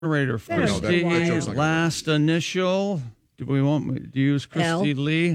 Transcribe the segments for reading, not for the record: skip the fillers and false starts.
Moderator Christy, last initial. Do we want to use Christy L. Lee?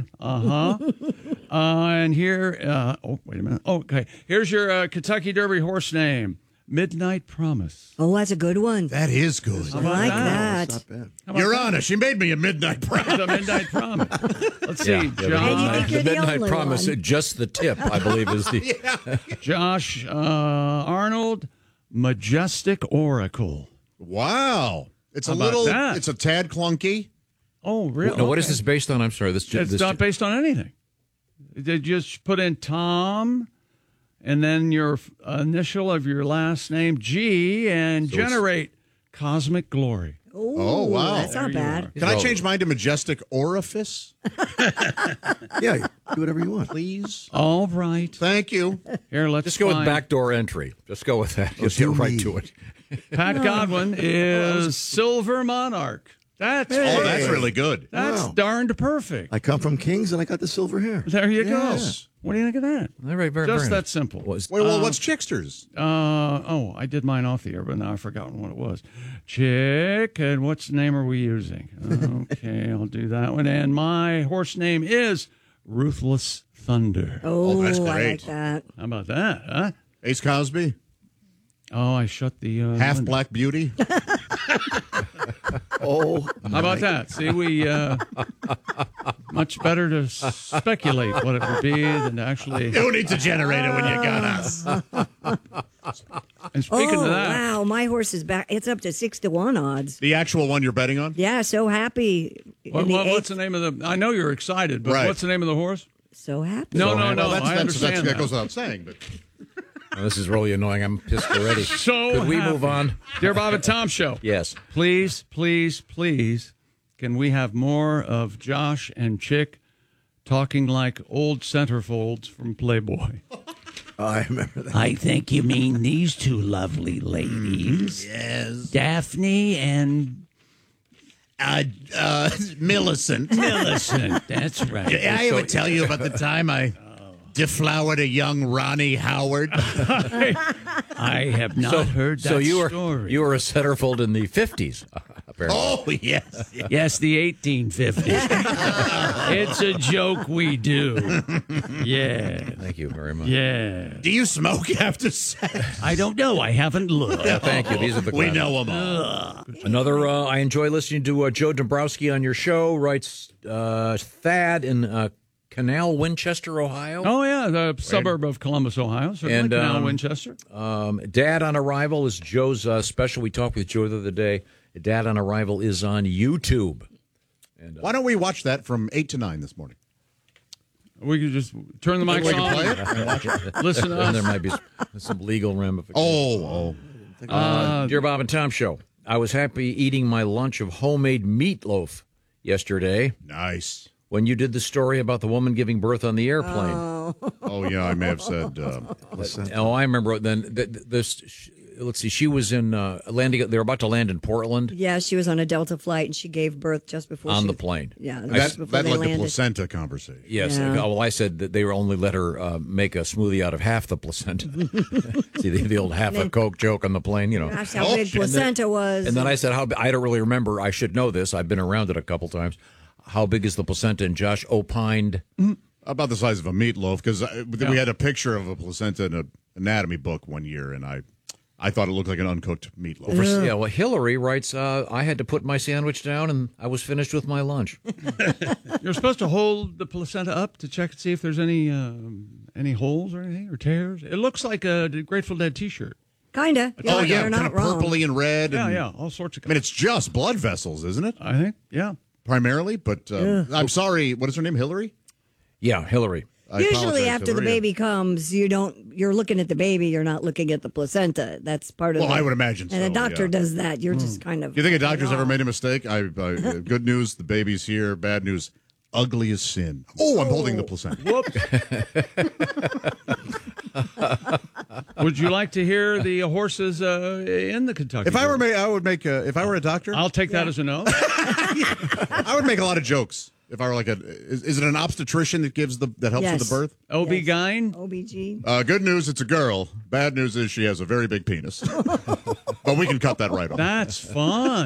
And here, wait a minute. Okay, here's your Kentucky Derby horse name, Midnight Promise. Oh, that's a good one. That is good. I like that. Not bad. Your Honor, she made me a midnight promise. The Midnight Promise. Let's see, And you John. think you're The the Midnight only Promise, one. just the tip, I believe, is the. Josh Arnold, Majestic Oracle. Wow. It's How a about little, that? it's a tad clunky. Oh, really? No, what is this based on? I'm sorry. It's not based on anything. They just put in Tom and then your initial of your last name, G, and generate Cosmic Glory. Oh, wow. That's not There you bad. are. Can I change mine to Majestic Orifice, Yeah, do whatever you want. please? All right. Thank you. Here, let's Just go with find- backdoor entry. Just go with that. Just get right to it. Pat Godwin is Silver Monarch. That's Oh, that's really good. That's Wow. darned perfect. I come from Kings and I got the silver hair. There you Yes. go. What do you think of that? Very, very, Just very that nice. simple. Wait, well, what's Chicksters? I did mine off the air, but now I've forgotten what it was. Chick, and what's the name are we using? Okay, I'll do that one. And my horse name is Ruthless Thunder. Oh, that's I like great. that. How about that, huh? Ace Cosby? Oh, I shut the Half window. Black Beauty? Oh, How about that? See, we much better to speculate what it would be than to actually. You need to generate it when you got us. And speaking of that, Wow, my horse is back. It's up to 6-1 odds. The actual one you're betting on? Yeah, so happy. In the what's eighth- the name of the? I know you're excited, but Right. what's the name of the horse? So happy. No, Well, I understand that that. goes without saying. But this is really annoying. I'm pissed already. So Could we happy. move on? Dear Bob and Tom Show. Yes. Please, please, please, can we have more of Josh and Chick talking like old centerfolds from Playboy? I remember that. I think you mean these two lovely ladies. yes. Daphne and Millicent. Millicent. That's right. I would tell you about the time I deflowered a young Ronnie Howard. I have not heard that So you were story. you were a centerfold in the 50s, apparently. Oh, yes. Yes, the 1850s. It's a joke we do. Yeah. Thank you very much. Yeah. Do you smoke after sex? I don't know. I haven't looked. Yeah, thank you. These are the We classics. know them all. Another, I enjoy listening to Joe Dombrowski on your show, writes Thad in Canal, Winchester, Ohio. Oh, yeah, the suburb of Columbus, Ohio. Certainly, And, Canal Winchester. Dad on Arrival is Joe's special. We talked with Joe the other day. Dad on Arrival is on YouTube. And, Why don't we watch that from 8 to 9 this morning? We could just turn the mics We can play it and watch it. on. Listen to and there us. might be some legal ramifications. Dear Bob and Tom Show, I was happy eating my lunch of homemade meatloaf yesterday Nice. when you did the story about the woman giving birth on the airplane. Oh, yeah, I may have said. Oh, I remember then. Let's see. She was in landing. They were about to land in Portland Yeah, she was on a Delta flight and she gave birth just before on she the plane. Yeah, that just before that they led to landed. placenta conversation. Yes. Yeah. Well, I said that they were only let her make a smoothie out of half the placenta. See the old half a Coke joke on the plane, you know. Gosh, how big placenta was. And then I said, I don't really remember. I should know this. I've been around it a couple times. How big is the placenta? And Josh opined. About the size of a meatloaf, because we had a picture of a placenta in an anatomy book one year, and I thought it looked like an uncooked meatloaf. Yeah, well, Hillary writes, I had to put my sandwich down and I was finished with my lunch. You're supposed to hold the placenta up to check and see if there's any holes or anything or tears. It looks like a Grateful Dead T-shirt. Kinda. Oh, yeah, they're kind not of wrong. purpley and red. Yeah, and, yeah, all sorts of. I mean, it's just blood vessels, isn't it? I think, yeah. Primarily, but I'm sorry. What is her name? Hillary? Yeah, Hillary. I Usually apologize, after the Hillary. baby comes, you're looking at the baby, you're not looking at the placenta. That's part of Well, the, I would imagine And so, a doctor yeah. does that. You're just kind of Do you think a doctor's ever made a mistake? Good news, the baby's here. Bad news, ugly as sin. Oh, I'm holding the placenta. Would you like to hear the horses in the Kentucky? If I were Derby? if I were a doctor, I'll take that as a no. I would make a lot of jokes. If I were like is it an obstetrician that helps Yes. with the birth? OB-GYN? OBG. Good news, it's a girl. Bad news is she has a very big penis. But we can cut that right off. That's fun.